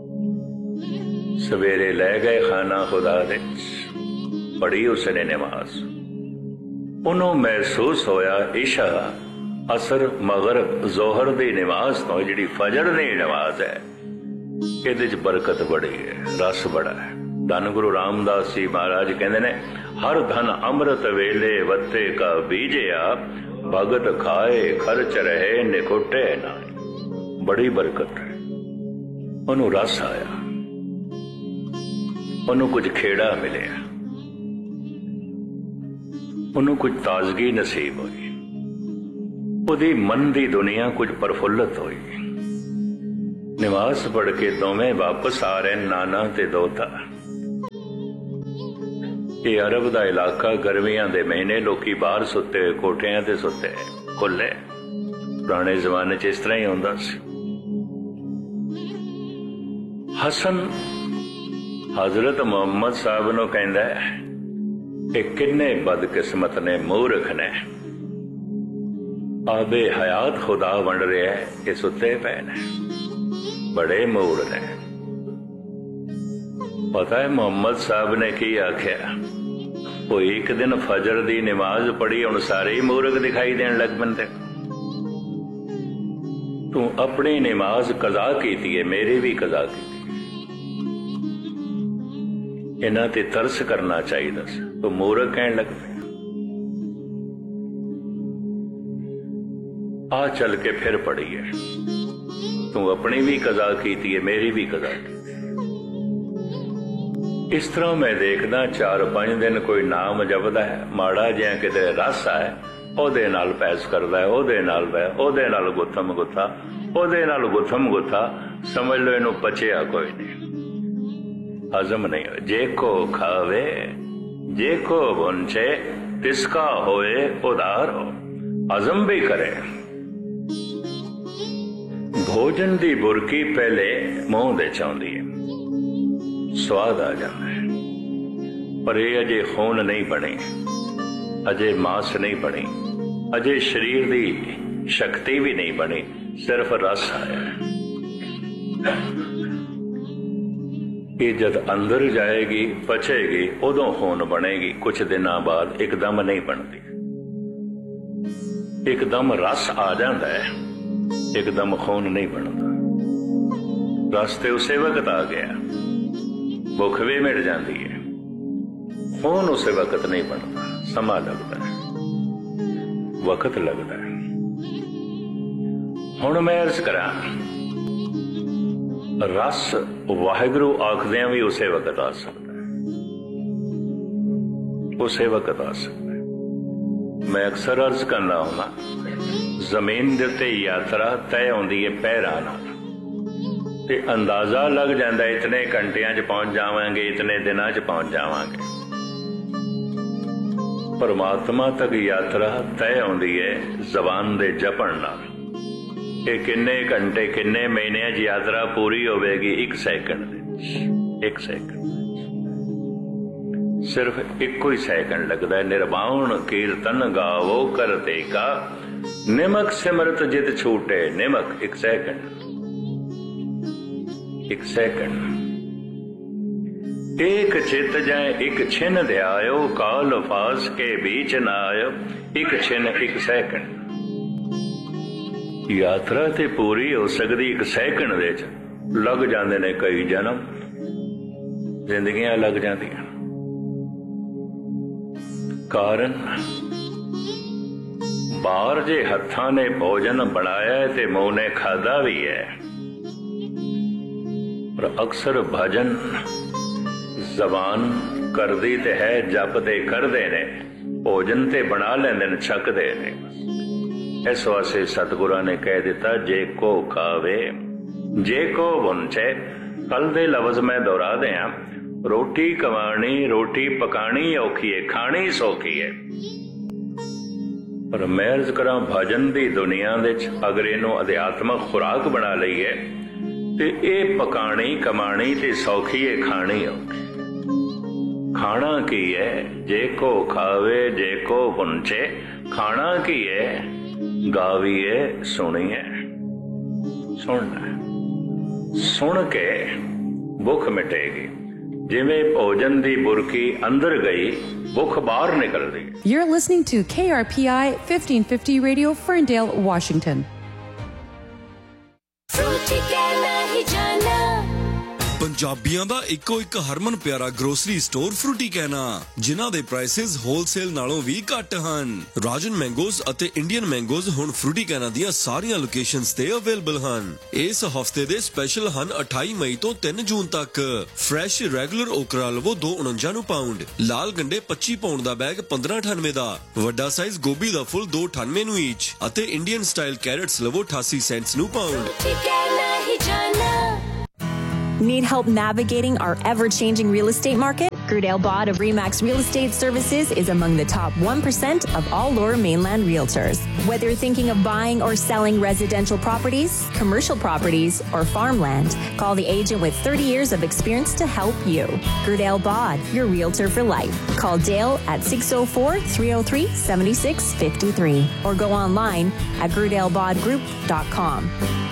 सवेरे लै गए खाना खुदा दे, पढ़ी उसने नमाज। उन्होंने महसूस होया इशा, असर, मगरब, जोहर दी नमाज तो जिहड़ी फजर दी नमाज है इहदे च बरकत बड़ी है, रस बड़ा है। धन गुरु रामदास जी महाराज कहते ने, हर धन अमृत वेले वत्ते का बीजिया, भगत खाए खर्च रहे निकुटे ना। बड़ी बरकत है। उन्होंने रस आया, उन्होंने कुछ खेड़ा मिलिया, उन्होंने कुछ ताजगी नसीब हुई, उहदी मन दी दुनिया कुछ प्रफुल्लत हुई। नमाज पढ़ के दोवें वापस आ रहे, नाना ते दोता। ये अरब दा इलाका, गर्मियां दे महीने, लोकी बाहर सुते हुए कोठियां ते सुते खुले। पुराने जमाने च इस तरह ही होंदा सी। हसन हजरत मुहम्मद साहब नूं कहंदा है कि किन्ने बदकिस्मत ने, मूर्ख ने, आबे हयात खुदा वंड रहा है, ये सुते पे ने, बड़े मूड ने। पता है मुहम्मद साहब ने की आख्या? वो एक दिन फजर दी नमाज पढ़ी, हुण सारे ही मूर्ख दिखाई देन लग पैंदे। तू अपनी नमाज कज़ा कीती है, मेरी भी कज़ा की। इन्हां ते तरस करना चाहिए सी, तो मूर्ख कहण लग पे। आ चल के फिर पढ़ी है, तू अपनी भी कज़ा कीती है, मेरी भी कज़ा की। इस तरह मैं देखदा 4-5 दिन कोई नाम जपदा है, माड़ा जिहा किते रस आए, ओहदे नाल पैस करदा है, ओहदे नाल ओहदे नाल गुत्थम गुत्था, ओहदे नाल गुत्थम गुत्था, समझ लो इनू पचिया कोई नहीं, हजम नहीं हो। जे को खावे, जे को बुंचे, तिसका होए उदार हो, हजम भी करे। भोजन दी बुरकी पहले मुंह दे चाउंदी है, स्वाद आ जाता है, पर यह अजे खून नहीं बनी, अजे मांस नहीं बनी, अजे शरीर दी शक्ति भी नहीं बनी, सिर्फ रस आया है। ये जब अंदर जाएगी, पचेगी, उदों खून बनेगी। कुछ दिनों बाद एकदम नहीं बनती, एकदम रस आ जाता है, एकदम खून नहीं बनता। रस ते उसे वक्त आ गया, भुख भी मिट जाती है, खून उसे वक्त नहीं बनता, समा लगता है, वक्त लगता है। हुण मैं अर्ज करा, रस वाहिगुरु आखदियां भी उसे वक्त आ सकता है, उसे वक्त आ सकता है। मैं अक्सर अर्ज करना हुंदा, जमीन दे उत्ते यात्रा तय होंदी है पैरां नाल, ते अंदाजा लग जांदा इतने घंटियां च पहुंच जावांगे, इतने दिनां च पहुंच जावांगे। परमात्मा तक यात्रा तय होंदी है जबान दे जपण नाल। ये किन्ने घंटे किन्ने महीने च यात्रा पूरी होवेगी? 1 सेकंड। 1 सेकंड, सिर्फ एको ही सेकंड लगता है। निर्वाण कीर्तन गावो करते का, निमक सिमरत जित छूटे निमक। 1 सेकंड, 1 सेकंड। एक चित जाए एक छिन ध्यायो, काल फास के बीच न आयो। 1 छिन 1 सेकंड। यात्रा ते पूरी हो सकती 1 सेकंड दे च, लग जाते ने कई जन्म, जिंदगियां लग जांदियां। कारण बाहर जे हत्थां ने भोजन बनाया है ते मूंह ने खादा भी है, पर अक्सर भजन जबान करदी ते है, जप ते करदे ने, भोजन ते बना लेंदे ने, छकदे ने। इस वास्ते सतगुरां ने कह दिता, जे को खावे जे को वंचे। कल दे लफ्ज मैं दोहरा दियां, रोटी कमानी रोटी पकानी औखी है, खानी सौखी है। पर मैं अर्ज करा, भजन दी दुनिया दे अगर इनू अध्यात्मक खुराक बना लईए ते ये पकानी कमानी ते सौखी है, खानी औखी। खाना की है? जे को खावे जे को पुंचे। खाना की है? गावीए सुनिए। सुनना है, सुन के भुख मिटेगी। जिमें भोजन दी बुरकी अंदर गई, भुख बाहर निकल गई। You're listening to KRPI 1550 Radio, Ferndale, Washington. पंजाबियां दा इको एक हरमन प्यारा ग्रोसरी स्टोर फ्रूटी कहना, जिन्हां दे प्राइसेस होलसेल नालों भी घट हन। राजन मैंगोज अते इंडियन मैंगोज हुण फ्रूटी कहना दियां सारियां लोकेशंस ते अवेलेबल हन। इस हफ्ते दे स्पेशल हन 28 मई तो 3 जून तक। फ्रैश रेगुलर ओकरा लवो 249 ਨੂੰ ਪਾਉਂਡ, ਲਾਲ ਗੰਡੇ 25 ਪਾਉਂਡ ਦਾ ਬੈਗ 1598 ਦਾ, ਵੱਡਾ ਸਾਈਜ਼ ਗੋਭੀ ਦਾ ਫੁੱਲ 298 ਨੂੰ ਈਚ, ਅਤੇ ਇੰਡੀਅਨ ਸਟਾਈਲ ਕੈਰਟਸ ਲਵੋ 88 ਸੈਂਟਸ ਨੂੰ pound. Need help navigating our ever-changing real estate market? Grudale Bod of Remax Real Estate Services is among the top 1% of all Lower Mainland realtors. Whether you're thinking of buying or selling residential properties, commercial properties, or farmland, call the agent with 30 years of experience to help you. Grudale Bod, your realtor for life. Call Dale at 604-303-7653 or go online at grudalebodgroup.com.